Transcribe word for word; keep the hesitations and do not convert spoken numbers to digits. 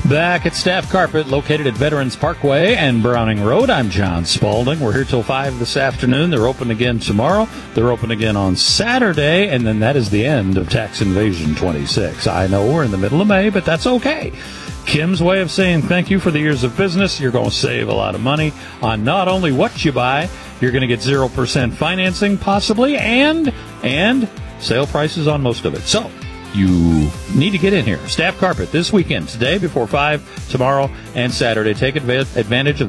Back at Staff Carpet, located at Veterans Parkway and Browning Road. I'm John Spaulding. We're here till five this afternoon. They're open again tomorrow. They're open again on Saturday, and then that is the end of Tax Invasion twenty-six. I know we're in the middle of May, but that's okay. Kim's way of saying thank you for the years of business. You're going to save a lot of money on not only what you buy, you're going to get zero percent financing possibly, and and sale prices on most of it. So you need to get in here. Staff Carpet this weekend, today before five, tomorrow, and Saturday. Take adva- advantage of